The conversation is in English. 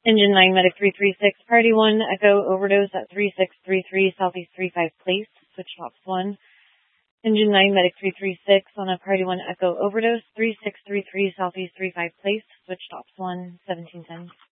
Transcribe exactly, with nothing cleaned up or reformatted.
Engine nine, Medic three three six, Party one, Echo Overdose at three six three three Southeast three five Place, switch tops one. Engine nine, Medic three three six on a Party one, Echo Overdose, three six three three Southeast three five Place, switch tops one, seventeen ten.